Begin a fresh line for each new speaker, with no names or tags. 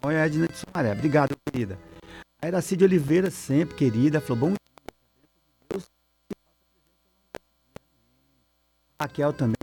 é a Edna de Sumaré. Obrigado, querida. A Iracide Oliveira, sempre querida, falou bom dia, Deus. Raquel também.